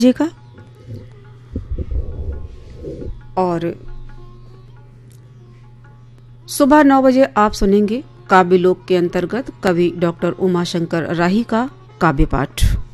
का। और सुबह 9 बजे आप सुनेंगे काव्य लोक के अंतर्गत कवि डॉक्टर उमाशंकर राही का काव्य पाठ।